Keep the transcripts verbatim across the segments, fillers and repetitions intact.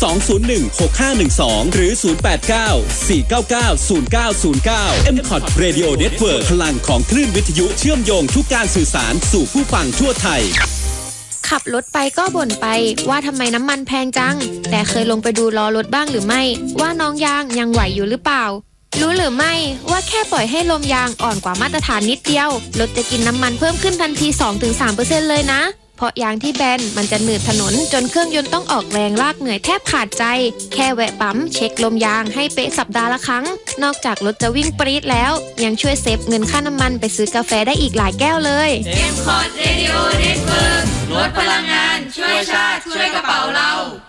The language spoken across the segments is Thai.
สองศูนย์หนึ่ง หกห้าหนึ่งสองหรือศูนย์แปดเก้า สี่เก้าเก้า ศูนย์เก้าศูนย์เก้า เอ็ม คอท Radio Network พลังของคลื่นวิทยุเชื่อมโยงทุกการสื่อสารสู่ผู้ฟังทั่วไทยขับรถไปก็บ่นไปว่าทำไมน้ำมันแพงจังแต่เคยลงไปดูล้อรถบ้างหรือไม่ว่าน้องยางยังไหวอยู่หรือเปล่ารู้หรือไม่ว่าแค่ปล่อยให้ลมยางอ่อนกว่ามาตรฐานนิดเดียวรถจะกินน้ำมันเพิ่มขึ้นทันที สองถึงสามเปอร์เซ็นต์ เลยนะเพราะยางที่แบนมันจะหนืดถนนจนเครื่องยนต์ต้องออกแรงลากเหนื่อยแทบขาดใจแค่แวะปั๊มเช็คลมยางให้เป๊ะสัปดาห์ละครั้งนอกจากรถจะวิ่งปรี๊ดแล้วยังช่วยเซฟเงินค่าน้ำมันไปซื้อกาแฟได้อีกหลายแก้วเลยเอ็ม คอท Radio Network ลดพลังงานช่วยชาติช่วยกระเป๋าเรา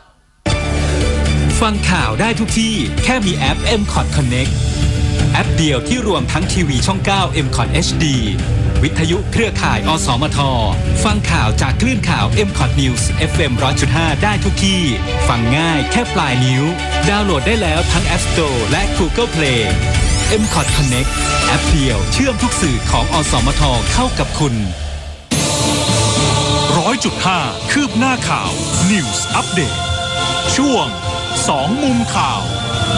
ฟังข่าวได้ทุกที่แค่มีแอป เอ็ม คอท Connect แอปเดียวที่รวมทั้งทีวีช่อง เก้า เอ็ม คอท เอช ดี วิทยุเครือข่าย อสมท ฟังข่าวจากคลื่นข่าว เอ็ม คอท News เอฟ เอ็ม หนึ่งร้อยจุดห้า ได้ทุกที่ฟังง่ายแค่ปลายนิ้วดาวน์โหลดได้แล้วทั้ง App Store และ Google Play เอ็ม คอท Connect แอปเดียวเชื่อมทุกสื่อของอสมทเข้ากับคุณ หนึ่งร้อยจุดห้า คืบหน้าข่าว News Update ช่วงสองมุมข่าว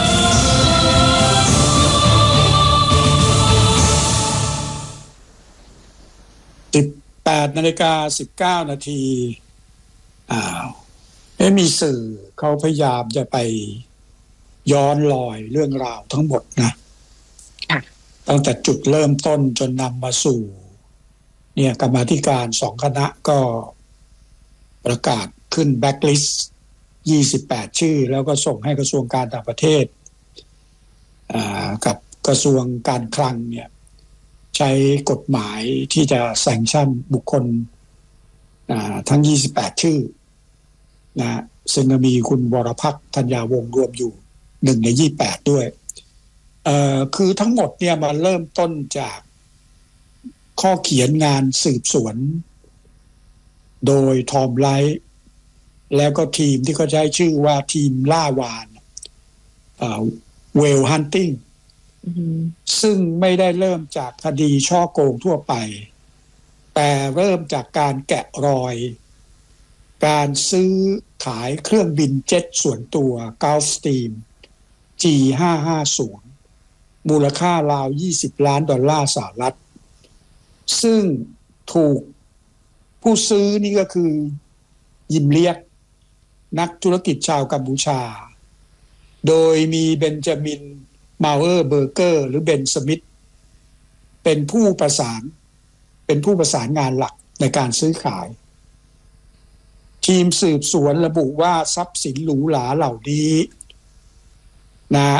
สิบแปดนาฬิกาสิบเก้านาทีอ้าวเอ๊ะมีสื่อเขาพยายามจะไปย้อนรอยเรื่องราวทั้งหมดนะตั้งแต่จุดเริ่มต้นจนนำมาสู่เนี่ยกรรมาธิการสองคณะก็ประกาศขึ้นแบ็คลิสต์ยี่สิบแปดชื่อแล้วก็ส่งให้กระทรวงการต่างประเทศอ่ากับกระทรวงการคลังเนี่ยใช้กฎหมายที่จะแซงชั่นบุคคลทั้งยี่สิบแปดชื่อนะซึ่งมีคุณวรพักษ์ธัญญาวงศ์รวมอยู่หนึ่งในยี่สิบแปดด้วยเอ่อคือทั้งหมดเนี่ยมาเริ่มต้นจากข้อเขียนงานสืบสวนโดยทอมไลท์แล้วก็ทีมที่เขาใช้ชื่อว่าทีมล่าวานเอ่อเวลฮันติงซึ่งไม่ได้เริ่มจากคดีช่อโกงทั่วไปแต่เริ่มจากการแกะรอยการซื้อขายเครื่องบินเจ็ตส่วนตัว Gulfstream จี ห้าห้าศูนย์ มูลค่าราวยี่สิบล้านดอลลาร์สหรัฐซึ่งถูกผู้ซื้อนี่ก็คือยิมเลียกนักธุรกิจชาวกัมพูชาโดยมีเบนจามินมาเออร์เบอร์เกอร์หรือเบนสมิธเป็นผู้ประสานเป็นผู้ประสานงานหลักในการซื้อขายทีมสืบสวนระบุว่าทรัพย์สินหรูหราเหล่านี้นะ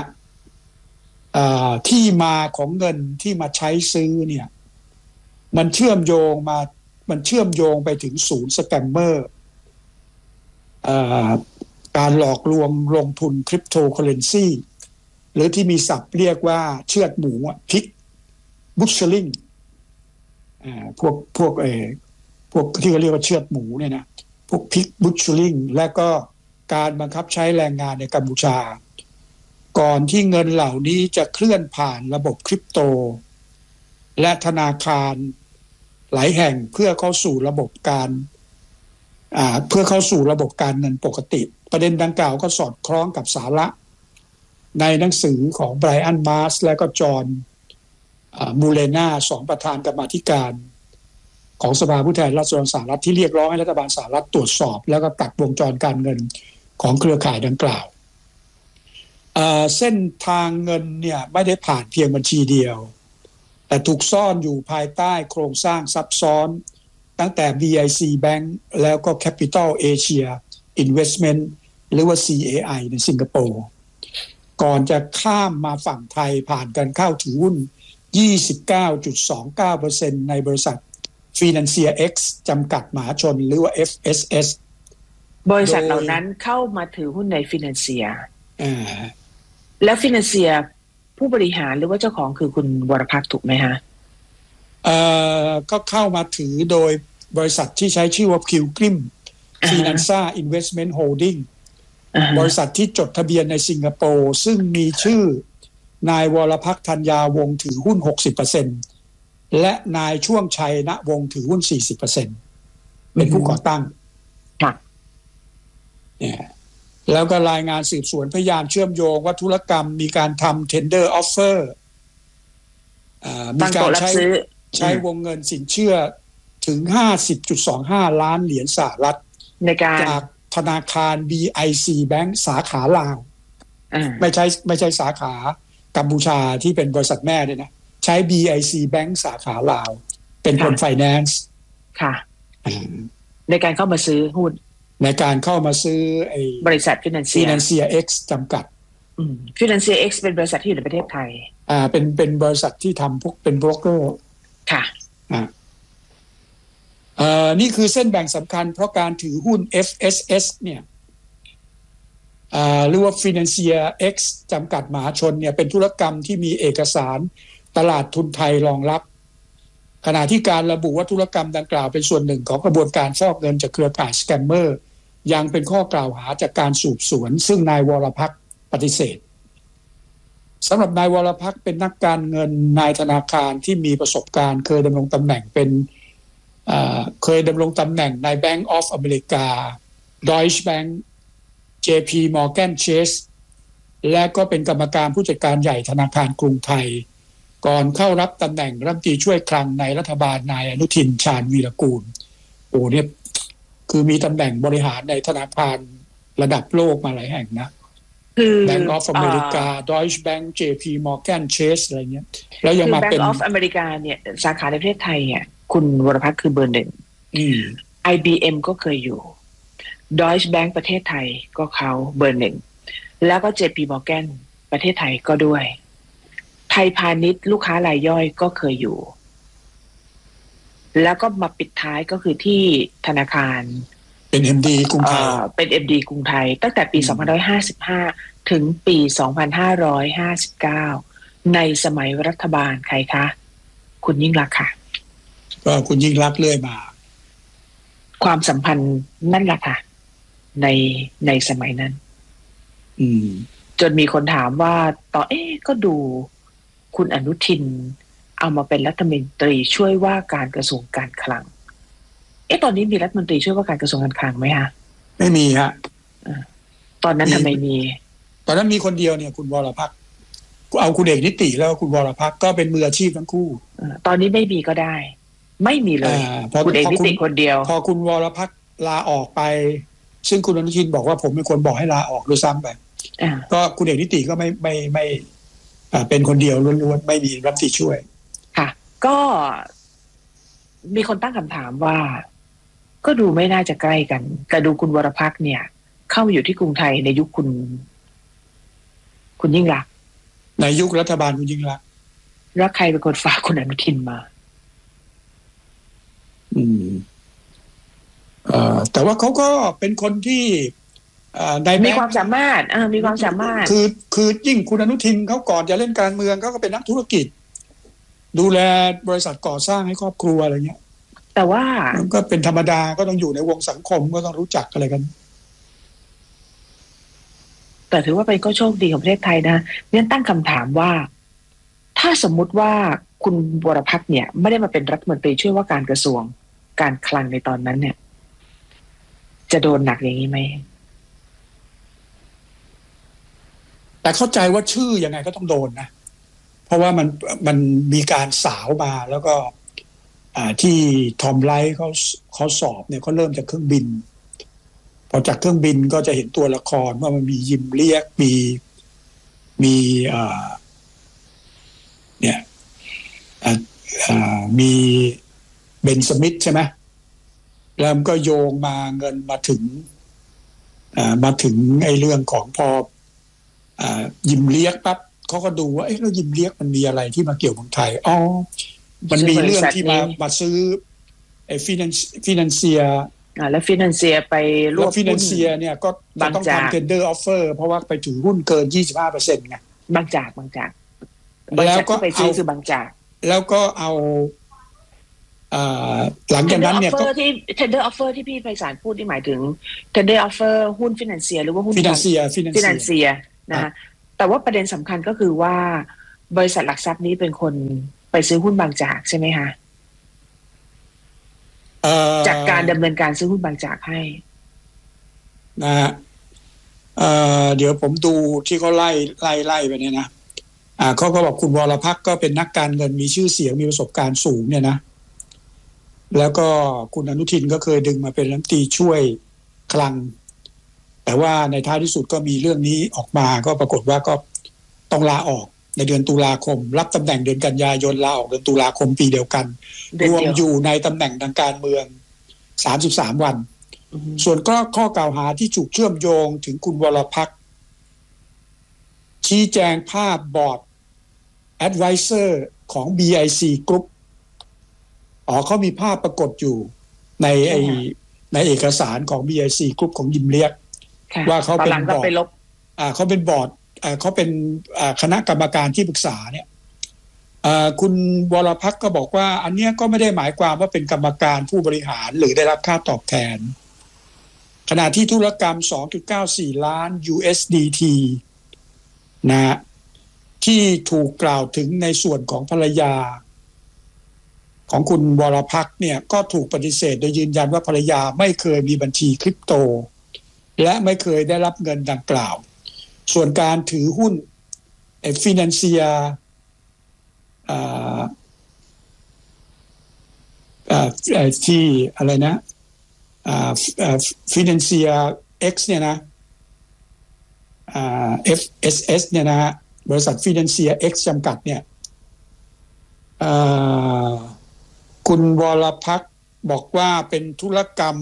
ที่มาของเงินที่มาใช้ซื้อเนี่ยมันเชื่อมโยงมามันเชื่อมโยงไปถึงศูนย์สแกมเมอร์การหลอกลวงลงทุนคริปโตเคอเรนซีหรือที่มีศัพท์เรียกว่าเชือดหมูพิกบุชเชอริงอ่าพวกพวกเออพวกที่เขาเรียกว่าเชือดหมูเนี่ยนะพวกพิกบุชเชอริงและก็การบังคับใช้แรงงานในกัมพูชาก่อนที่เงินเหล่านี้จะเคลื่อนผ่านระบบคริปโตและธนาคารหลายแห่งเพื่อเข้าสู่ระบบการอ่าเพื่อเข้าสู่ระบบการเงินปกติประเด็นดังกล่าวก็สอดคล้องกับสาระในหนังสือของไบรอันมาร์สและก็จอห์นมูเลนาสองประธานกรรมาธิการของสภาผู้แทนราษฎรสหรัฐที่เรียกร้องให้รัฐบาลสหรัฐตรวจสอบแล้วก็ตัดวงจรการเงินของเครือข่ายดังกล่าวเส้นทางเงินเนี่ยไม่ได้ผ่านเพียงบัญชีเดียวแต่ถูกซ่อนอยู่ภายใต้โครงสร้างซับซ้อนตั้งแต่ บี ไอ ซี Bank แล้วก็ Capital Asia Investment หรือว่า ซี เอ ไอ ในสิงคโปร์ก่อนจะข้ามมาฝั่งไทยผ่านการเข้าถือหุ้น ยี่สิบเก้าจุดสองเก้าเปอร์เซ็นต์ ในบริษัท Financier X จำกัดมหาชนหรือว่า เอฟ เอส เอสบริษัทเหล่านั้นเข้ามาถือหุ้นใน Financier อ่าแล้ว Financier ผู้บริหารหรือว่าเจ้าของคือคุณวรพักษ์ถูกไหมฮะเอ่อก็เข้ามาถือโดยบริษัทที่ใช้ชื่อว่า Pilgrim Finanza Investment Holding บริษัทที่จดทะเบียนในสิงคโปร์ซึ่งมีชื่อนายวรพักษ์ธัญญาวงศ์ถือหุ้น หกสิบเปอร์เซ็นต์ และนายช่วงชัยณวงศ์ถือหุ้น สี่สิบเปอร์เซ็นต์ เป็นผู้ก่อตั้งค่ะแล้วก็รายงานสืบสวนพยายามเชื่อมโยงว่าธุรกรรมมีการทำ tender offer มีการใช้ใช้วงเงินสินเชื่อถึง ห้าสิบจุดสองห้า ล้านเหรียญสหรัฐในการจากธนาคาร บี ไอ ซี Bank สาขาลาวไม่ใช่ไม่ใช่สาขากัมพูชาที่เป็นบริษัทแม่ด้วยนะใช้ บี ไอ ซี Bank สาขาลาวเป็นคนไฟแนนซ์ค่ะในการเข้ามาซื้อหุ้นในการเข้ามาซื้อไอ้บริษัท Financier Financier X จำกัดอืม Financier X เป็นบริษัทที่อยู่ในประเทศไทยอ่าเป็นเป็นบริษัทที่ทำพวกเป็นโบรกเกอร์ค่ะอ่าเอ่อนี่คือเส้นแบ่งสำคัญเพราะการถือหุ้น เอฟ เอส เอส เนี่ยอ่าหรือว่า Financier X จำกัดมหาชนเนี่ยเป็นธุรกรรมที่มีเอกสารตลาดทุนไทยรองรับขณะที่การระบุว่าธุรกรรมดังกล่าวเป็นส่วนหนึ่งของกระบวนการฟอกเงินจากเครือข่ายสแกมเมอร์ยังเป็นข้อกล่าวหาจากการสืบสวนซึ่งนายวรพักษ์ปฏิเสธสำหรับนายวรพักษ์เป็นนักการเงินนายธนาคารที่มีประสบการณ์เคยดำรงตำแหน่งเป็นเคยดำรงตำแหน่งใน Bank of America Deutsche Bank เจ พี Morgan Chase และก็เป็นกรรมการผู้จัดการใหญ่ธนาคารกรุงไทยก่อนเข้ารับตำแหน่งรัฐมนตรีช่วยคลังในรัฐบาลนายอนุทินชาญวีรกูลโอ้เนี่ยคือมีตำแหน่งบริหารในธนาคารระดับโลกมาหลายแห่งนะคือ Bank of America Deutsche Bank เจ พี Morgan Chase อะไรเงี้ยแล้วยังมาเป็น Bank of America เนี่ยสาขาในประเทศไทยเนี่ยคุณวรพักษ์คือเบอร์หนึ่ง ไอ บี เอ็ม ก็เคยอยู่ Deutsche Bank ประเทศไทยก็เขาเบอร์หนึ่งแล้วก็ เจ พี Morgan ประเทศไทยก็ด้วยไทยพาณิชย์ลูกค้ารายย่อยก็เคยอยู่แล้วก็มาปิดท้ายก็คือที่ธนาคารเป็น เอ็ม ดี กรุงไทยเป็น เอ็ม ดี กรุงไทยตั้งแต่ปีสองพันห้าร้อยห้าสิบห้าถึงปีสองพันห้าร้อยห้าสิบเก้าในสมัยรัฐบาลใครคะคุณยิ่งลักษณ์ค่ะก็คุณยิ่งลักษณ์เรื่อยมาความสัมพันธ์นั่นแหละค่ะในในสมัยนั้นอืมจนมีคนถามว่าต่อเอ๊ะก็ดูคุณอนุทินเอามาเป็นรัฐมนตรีช่วยว่าการกระทรวงการคลังเอ๊ะตอนนี้มีรัฐมนตรีช่วยว่าการกระทรวงการคลังไหมฮะไม่มีฮะตอนนั้นทำไมมีตอนนั้นมีคนเดียวเนี่ยคุณวรพักษ์เอาคุณเอกนิติแล้วคุณวรพักษ์ก็เป็นมืออาชีพทั้งคู่ตอนนี้ไม่มีก็ได้ไม่มีเลยคุณเอกนิติคนเดียวพอคุณวรพักษ์ลาออกไปซึ่งคุณอนุทินบอกว่าผมเป็นคนบอกให้ลาออกด้วยซ้ำไปก็คุณเอกนิติก็ไม่ไม่ไม่เป็นคนเดียวล้วนๆไม่มีรัฐมนตรีช่วยค่ะก็มีคนตั้งคำถามว่าก็ดูไม่น่าจะใกล้กันแต่ดูคุณวรพักษ์เนี่ยเข้ามาอยู่ที่กรุงไทยในยุคคุณคุณยิ่งลักษณ์ในยุครัฐบาลคุณยิ่งลักษณ์แล้วใครเป็นคนฝากคุณอนุทินมาอืมเอ่อแต่ว่าเขาก็เป็นคนที่มีความสามารถอ่ามีความสามารถคือคือยิ่งคุณอนุทินเขาก่อนจะเล่นการเมืองเขาก็เป็นนักธุรกิจดูแลบริษัทก่อสร้างให้ครอบครัวอะไรเงี้ยแต่ว่ามันก็เป็นธรรมดาก็ต้องอยู่ในวงสังคมก็ต้องรู้จักอะไรกันแต่ถือว่าเป็นก็โชคดีของประเทศไทยนะเนี่ยตั้งคำถามว่าถ้าสมมุติว่าคุณวรพักษ์เนี่ยไม่ได้มาเป็นรัฐมนตรีช่วยว่าการกระทรวงการคลังในตอนนั้นเนี่ยจะโดนหนักอย่างนี้ไหมแต่เข้าใจว่าชื่อยังไงก็ต้องโดนนะเพราะว่ามันมันมีการสาวมาแล้วก็ที่ทอมไลท์เขาเขาสอบเนี่ยเขาเริ่มจากเครื่องบินพอจากเครื่องบินก็จะเห็นตัวละครว่ามันมียิมเรียกมีมีเนี่ยมีเบนสมิธใช่ไหมแล้วมันก็โยงมาเงินมาถึงมาถึงไอ้เรื่องของพอยิมเรียกปั๊บเขาก็ดูว่าเอ๊ะแล้วยิมเรียกมันมีอะไรที่มาเกี่ยวกับไทยอ๋อมันมีเรื่องที่มามาซื้อไอ้ฟินแลนซ์ฟินแลนเซียอ่าแล้วฟินแลนเซียไปรวบฟินแลนเซียเนี่ยก็ต้องทำ tender offer เพราะว่าไปถือหุ้นเกิน ยี่สิบห้าเปอร์เซ็นต์ ไงบางจากบางจากแล้วก็ไปซื้อคือบางจากแล้วก็เอาหลังจากนั้นเนี่ยก็ที่ tender offer ที่พี่ไพศาลพูดนี่หมายถึง tender offer หุ้นฟินแลนเซียหรือว่าหุ้นฟินแลนเซียฟินแลนเซียนะแต่ว่าประเด็นสำคัญก็คือว่าบริษัทหลักทรัพย์นี้เป็นคนไปซื้อหุ้นบางจากใช่ไหมคะจากการดำเนินการซื้อหุ้นบางจากให้นะฮะเอ่อเดี๋ยวผมดูที่เขาไล่ไล่ไล่ไปเนี่ยนะอ่าเขาก็บอกคุณวรพักษ์ก็เป็นนักการเงินมีชื่อเสียงมีประสบการณ์สูงเนี่ยนะแล้วก็คุณอนุทินก็เคยดึงมาเป็นรัฐมนตรีช่วยคลังแต่ว่าในท้ายที่สุดก็มีเรื่องนี้ออกมาก็ปรากฏว่าก็ต้องลาออกในเดือนตุลาคมรับตำแหน่งเดือนกันยายนลาออกเดือนตุลาคมปีเดียวกันรวมอยู่ในตำแหน่งทางการเมืองสามสิบสามวันส่วนก็ข้อกล่าวหาที่ถูกเชื่อมโยงถึงคุณวรพักษ์ชี้แจงภาพบอร์ด Advisor ของ บี ไอ ซี Group อ๋อเขามีภาพปรากฏอยู่ในไอในเอกสารของ บี ไอ ซี Group ของยิมเลียกว่าเขาเป็นบอร์ดอ่าเขาเป็นบอร์ดอ่าเขาเป็นอ่าคณะกรรมการที่ปรึกษาเนี่ยอ่าคุณวรพักษ์ก็บอกว่าอันเนี้ยก็ไม่ได้หมายความว่าเป็นกรรมการผู้บริหารหรือได้รับค่าตอบแทนขณะที่ธุรกรรม สองจุดเก้าสี่ ล้าน ยู เอส ดี ที นะที่ถูกกล่าวถึงในส่วนของภรรยาของคุณวรพักษ์เนี่ยก็ถูกปฏิเสธโดยยืนยันว่าภรรยาไม่เคยมีบัญชีคริปโตและไม่เคยได้รับเงินดังกล่าวส่วนการถือหุ้นไอ้ฟินแลนเซียอ่าอ่าที่อะไรนะอ่าฟินแลนเซีย X เนี่ยนะอ่า เอฟ เอส เอส เนี่ยนะฮะบริษัทฟินแลนเซีย X จำกัดเนี่ยอ่าคุณวรพักษ์บอกว่าเป็นธุรกรรม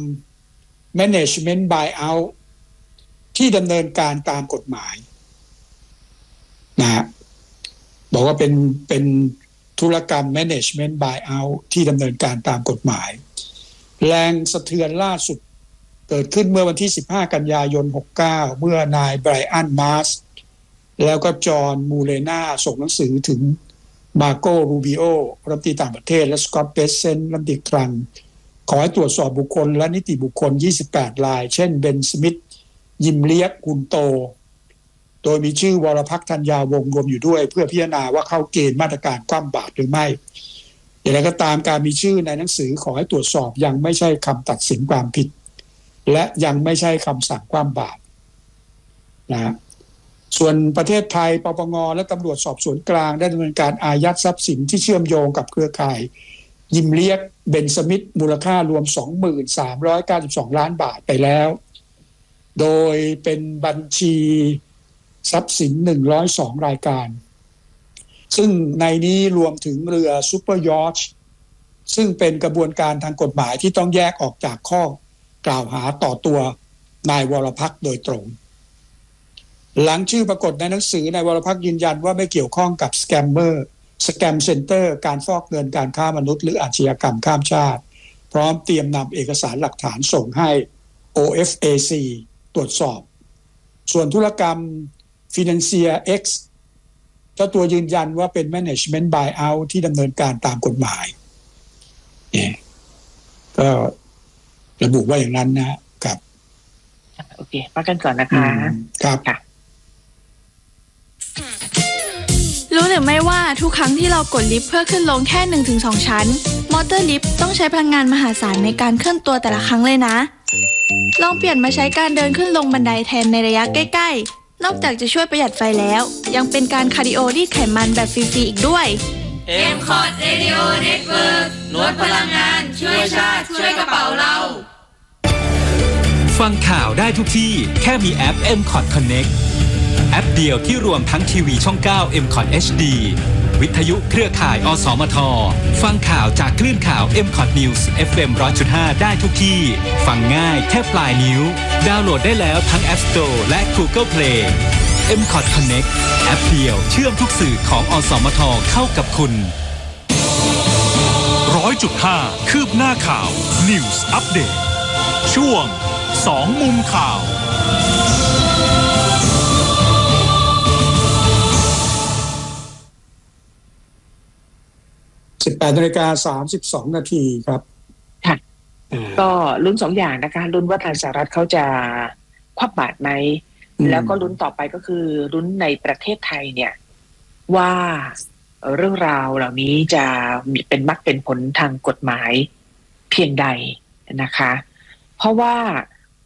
management buyout ที่ดำเนินการตามกฎหมายนะฮะบอกว่าเป็นเป็นธุรกรรม management buyout ที่ดำเนินการตามกฎหมายแรงสะเทือนล่าสุดเกิดขึ้นเมื่อวันที่สิบห้ากันยายนหกสิบเก้าเมื่อนายไบรอันมาสแล้วก็จอห์นมูเลนาส่งหนังสือถึงมาโกรูบิโอรัฐมนตรีต่างประเทศและสกอตต์เบสเซนรัฐมนตรีคลังขอให้ตรวจสอบบุคคลและนิติบุคคลยี่สิบแปดรายเช่นเบนสมิธยิมเลียกกุนโตโดยมีชื่อวรพักษ์ธัญญาวงศ์รวมอยู่ด้วยเพื่อพิจารณาว่าเข้าเกณฑ์มาตรการคว่ำบาตรหรือไม่อย่างไรก็ตามการมีชื่อในหนังสือขอให้ตรวจสอบยังไม่ใช่คำตัดสินความผิดและยังไม่ใช่คำสั่งคว่ำบาตรนะส่วนประเทศไทยปปงและตำรวจสอบสวนกลางได้ดำเนินการอายัดทรัพย์สินที่เชื่อมโยงกับเครือข่ายยิมเลียกเบนสมิธมูลค่ารวม สองพันสามร้อยเก้าสิบสอง ล้านบาทไปแล้วโดยเป็นบัญชีทรัพย์สินหนึ่งร้อยสองรายการซึ่งในนี้รวมถึงเรือซูเปอร์ยอชท์ซึ่งเป็นกระบวนการทางกฎหมายที่ต้องแยกออกจากข้อกล่าวหาต่อตัวนายวรพักษ์โดยตรงหลังชื่อปรากฏในหนังสือนายวรพักษ์ยืนยันว่าไม่เกี่ยวข้องกับสแกมเมอร์สแกมเซ็นเตอร์การฟอกเงินการค้ามนุษย์หรืออาชญากรรมข้ามชาติพร้อมเตรียมนำเอกสารหลักฐานส่งให้ โอ เอฟ เอ ซี ตรวจสอบส่วนธุรกรรม Financier X เจ้าตัวยืนยันว่าเป็น Management Buyout ที่ดำเนินการตามกฎหมายเนี่ยก็ระบุว่าอย่างนั้นนะครับโอเคพักกันก่อนนะคะครับค่ะรู้หรือไม่ว่าทุกครั้งที่เรากดลิฟต์เพื่อขึ้นลงแค่ หนึ่งถึงสอง ชั้นมอเตอร์ลิฟต์ต้องใช้พลังงานมหาศาลในการเคลื่อนตัวแต่ละครั้งเลยนะลองเปลี่ยนมาใช้การเดินขึ้นลงบันไดแทนในระยะใกล้ๆนอกจากจะช่วยประหยัดไฟแล้วยังเป็นการคาร์ดิโอรีดไขมันแบบฟรีๆอีกด้วยเอ็ม คอร์ด Radio Network ลดพลังงานช่วยชาติช่วยกระเป๋าเราฟังข่าวได้ทุกที่แค่มีแอป เอ็ม คอร์ด Connect แอปเดียวที่รวมทั้งทีวีช่อง เก้า เอ็ม คอร์ด เอช ดี วิทยุเครือข่าย อสมท ฟังข่าวจากคลื่นข่าว เอ็ม คอร์ด News เอฟ เอ็ม หนึ่งร้อยจุดห้า ได้ทุกที่ ฟังง่ายแค่ปลายนิ้วดาวน์โหลดได้แล้วทั้ง App Store และ Google Play เอ็ม คอร์ด Connect แอปเดียวเชื่อมทุกสื่อของอสมทเข้ากับคุณร้อยจุดห้าคืบหน้าข่าว News Update ช่วงสองมุมข่าวสิบแปดนาฬิกาสามสิบสองนาทีครับค่ะก็ลุ้นสองอย่างนะคะลุ้นว่าทางสหรัฐเขาจะคว่ำบาตรไหมแล้วก็ลุ้นต่อไปก็คือลุ้นในประเทศไทยเนี่ยว่าเรื่องราวเหล่านี้จะมีเป็นมรรคเป็นผลทางกฎหมายเพียงใดนะคะเพราะว่า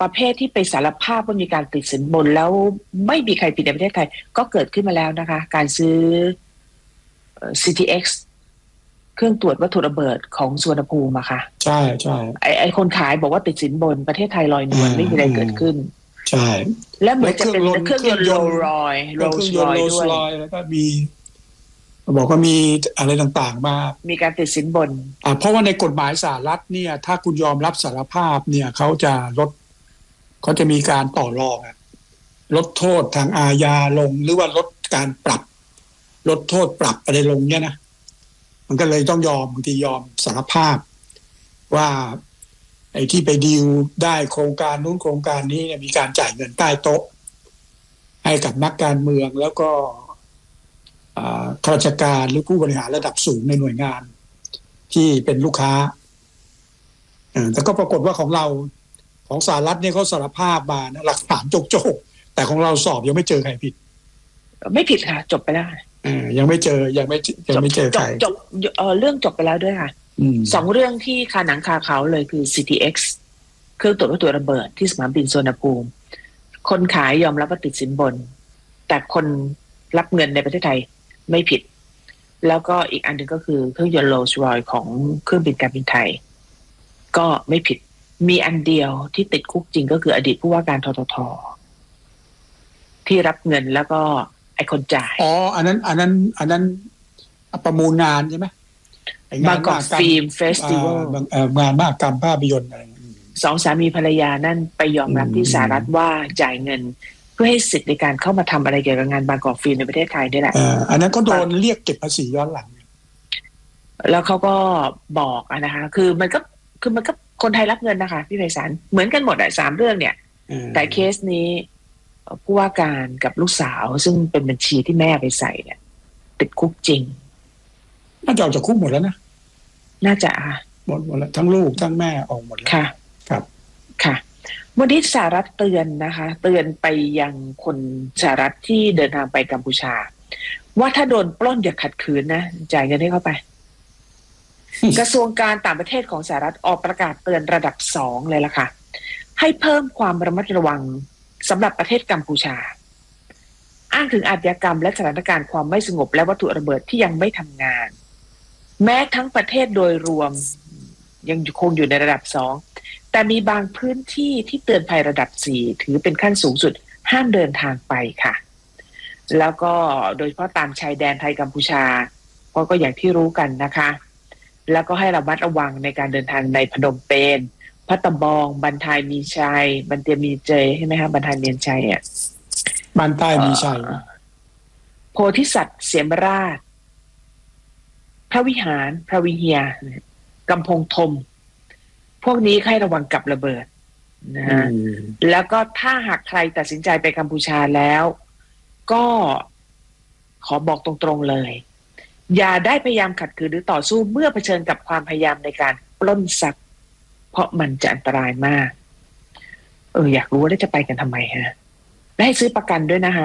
ประเภทที่ไปสารภาพว่ามีการติดสินบนแล้วไม่มีใครผิดในประเทศไทยก็เกิดขึ้นมาแล้วนะคะการซื้อ ซี ที เอ็กซ์ เครื่องตรวจวัตถุระเบิดของสุวรรณภูมิอะค่ะใช่ใช่ไอไอคนขายบอกว่าติดสินบนประเทศไทยลอยนวลไม่มีอะไรเกิดขึ้นใช่และเหมือนจะเป็นเครื่องยนต์โรลรอยโรลรอยด้วยแล้วก็มีบอกว่ามีอะไรต่างๆมามีการติดสินบนอ่าเพราะว่าในกฎหมายสหรัฐเนี่ยถ้าคุณยอมรับสารภาพเนี่ยเขาจะลดเขาจะมีการต่อรองลดโทษทางอาญาลงหรือว่าลดการปรับลดโทษปรับอะไรลงเนี่ยนะมันก็เลยต้องยอมบางทียอมสารภาพว่าไอ้ที่ไปดีลได้โครงการนู้นโครงการนี้เนี่ยมีการจ่ายเงินใต้โต๊ะให้กับนักการเมืองแล้วก็ข้าราชการหรือผู้บริหารระดับสูงในหน่วยงานที่เป็นลูกค้าแต่ก็ปรากฏว่าของเราของสหรัฐเนี่ยเขาสารภาพมานะหลักฐานโจกๆแต่ของเราสอบยังไม่เจอใครผิดไม่ผิดค่ะจบไปแล้วยังไม่เจอยังไม่ยังไม่เจอใครจบเออเรื่องจบไปแล้วด้วยค่ะสองเรื่องที่คาหนังคาเขาเลยคือ ซี ที เอ็กซ์ เครื่องตรวจวัตถุระเบิดที่สนามบินสุวรรณภูมิคนขายยอมรับว่าติดสินบนแต่คนรับเงินในประเทศไทยไม่ผิดแล้วก็อีกอันหนึ่งก็คือเครื่องยนต์โรลส์รอยซ์ของเครื่องบินการบินไทยก็ไม่ผิดมีอันเดียวที่ติดคุกจริงก็คืออดีตผู้ว่าการททท.ที่รับเงินแล้วก็ไอ้คนจ่ายอ๋ออันนั้นอันนั้นอันนั้นประมูลงานใช่ไหมบางกอกฟิล์มเฟสติวัลงานมากกรรมภาพยนตร์อะไรสองสามีภรรยานั่นไปยอมรับที่สหรัฐว่าจ่ายเงินเพื่อให้สิทธิ์ในการเข้ามาทำอะไรเกี่ยวกับงานบางกอกฟิล์มในประเทศไทยนี่แหละอันนั้นก็โดนเรียกเก็บภาษีย้อนหลังแล้วเขาก็บอกนะคะคือมันก็คือมันก็คนไทยรับเงินนะคะพี่ไพศาลเหมือนกันหมดอ่ะสามเรื่องเนี่ยแต่เคสนี้ผู้ว่าการกับลูกสาวซึ่งเป็นบัญชีที่แม่ไปใส่เนี่ยติดคุกจริงน่าจะออกจากคุกหมดแล้วนะน่าจะค่ะหมดหมดแล้วทั้งลูกทั้งแม่ออกหมดแล้วค่ะครับค่ะวันนี้สหรัฐเตือนนะคะเตือนไปยังคนสหรัฐที่เดินทางไปกัมพูชาว่าถ้าโดนปล้นอย่าขัดขืนนะจ่ายเงินให้เขาไป กระทรวงการต่างประเทศของสหรัฐออกประกาศเตือนระดับสองเลยล่ะค่ะให้เพิ่มความระมัดระวังสำหรับประเทศกัมพูชาอ้างถึงอาชญากรรมและสถานการณ์ความไม่สงบและวัตถุระเบิดที่ยังไม่ทำงานแม้ทั้งประเทศโดยรวมยังคงอยู่ในระดับสองแต่มีบางพื้นที่ที่เตือนภัยระดับสี่ถือเป็นขั้นสูงสุดห้ามเดินทางไปค่ะแล้วก็โดยเฉพาะตามชายแดนไทยกัมพูชาเพราะก็อย่างที่รู้กันนะคะแล้วก็ให้ระมัดระวังในการเดินทางในพนมเปญพัตตบองบันทายมีชัยบันเตียมีเจใช่ไหมคะบันทายเมียนชัยอ่ะบันใต้มีชัยโพธิสัตว์เสียมราชพระวิหารพระวิเฮียกำพงธมพวกนี้ให้ระวังกับระเบิดนะฮะแล้วก็ถ้าหากใครตัดสินใจไปกัมพูชาแล้วก็ขอบอกตรงๆเลยอย่าได้พยายามขัดขืนหรือต่อสู้เมื่อเผชิญกับความพยายามในการปล้นทรัพย์เพราะมันจะอันตรายมากเอออยากรู้ว่าจะไปกันทำไมฮะและให้ซื้อประกันด้วยนะฮะ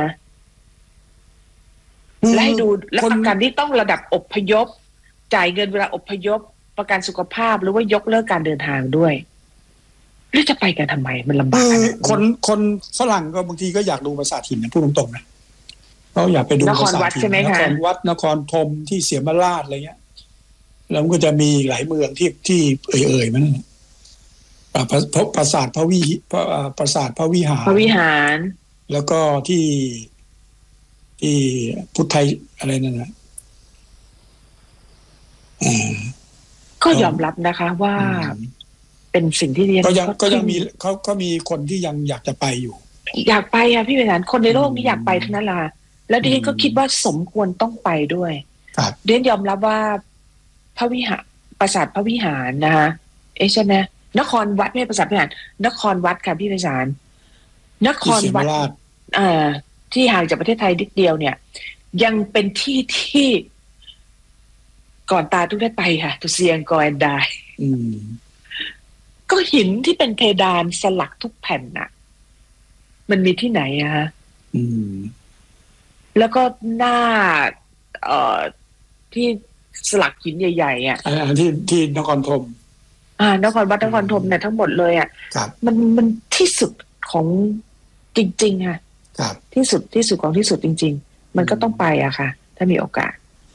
และให้ดูและประกันที่ต้องระดับอพยพจ่ายเงินเวลาอพยพประกันสุขภาพหรือว่ายกเลิกการเดินทางด้วยแล้วจะไปกันทำไมมันลำบากคนคนฝรั่งก็บางทีก็อยากดูปราสาทหินนะพูดตรงๆนะเขาอยากไปดูนครวัดใช่ไหมคะนครวัดนครธมที่เสียมราชอะไรเงี้ยแล้วมันก็จะมีหลายเมืองที่ที่เอ่ยๆมันปราสาทพระวิปราสาทพระวิหารพระวิหารแล้วก็ที่ที่พุทธไทยอะไรนั่นนะก็ยอมรับนะคะว่าเป็นสิ่งที่เรียนก็ยังก็ยังมีเขาก็มีคนที่ยังอยากจะไปอยู่อยากไปค่ะพี่เวนันคนในโลกนี้อยากไปทั้งนั้นล่ะแล้วดิฉันก็คิดว่าสมควรต้องไปด้วยดิฉันยอมรับว่าพระวิหารปราสาทพระวิหารนะคะเอ๊ะใช่ไหมนครวัดไม่ใช่ปราสาทพระวิหารนครวัดค่ะพี่ไพศาลนครวัดอ่าที่ห่างจากประเทศไทยนิดเดียวเนี่ยยังเป็นที่ที่ก่อนตายต้องได้ไปค่ะตุเซียงกอแอนไดก็หินที่เป็นเพดานสลักทุกแผ่นน่ะมันมีที่ไหนอะฮะแล้วก็หน้าเอ่อที่สลักหินใหญ่ๆอ่ะที่ที่นครธมอ่านครวัดนครธมเนี่ยทั้งหมดเลยอ่ะมันมันที่สุดของจริงๆค่ะที่สุดที่สุดของที่สุดจริงๆมันก็ต้องไปอะค่ะถ้ามีโอกาส